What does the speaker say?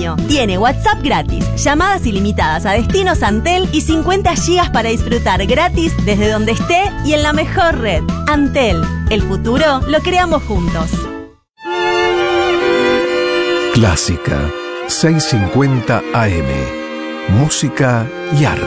año. Tiene WhatsApp gratis, llamadas ilimitadas a destinos Antel y 50 GB para disfrutar gratis desde donde esté y en la mejor red. Antel, el futuro lo creamos juntos. Clásica 650 AM. Música y arte.